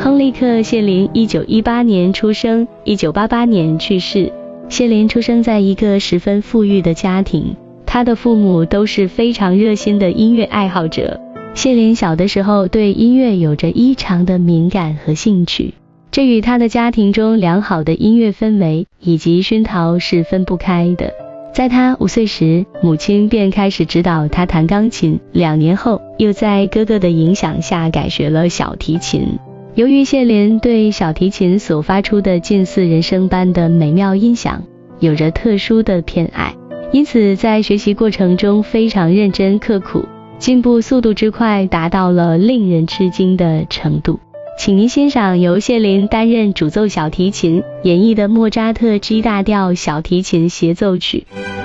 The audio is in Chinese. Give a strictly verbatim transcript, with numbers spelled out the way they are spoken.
亨利克·谢林一九一八年出生，一九八八年去世。谢林出生在一个十分富裕的家庭，他的父母都是非常热心的音乐爱好者。谢林小的时候对音乐有着异常的敏感和兴趣，这与他的家庭中良好的音乐氛围以及熏陶是分不开的。在他五岁时，母亲便开始指导他弹钢琴，两年后又在哥哥的影响下改学了小提琴。由于谢林对小提琴所发出的近似人声般的美妙音响有着特殊的偏爱，因此在学习过程中非常认真刻苦，进步速度之快达到了令人吃惊的程度。请您欣赏由谢林担任主奏小提琴演绎的莫扎特 G 大调小提琴协奏曲。